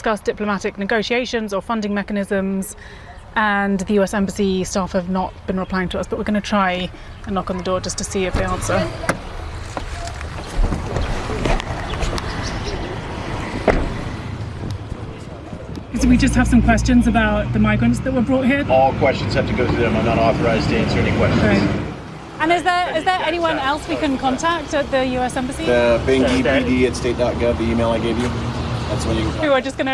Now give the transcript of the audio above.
discuss diplomatic negotiations or funding mechanisms, and the US Embassy staff have not been replying to us, but we're going to try and knock on the door just to see if they answer. So we just have some questions about the migrants that were brought here. All questions have to go through them. I'm not authorized to answer any questions. Okay. And is there anyone else we can contact at the US Embassy? The Bangui PD at state.gov, the email I gave you. That's when you can contact. Who are just going to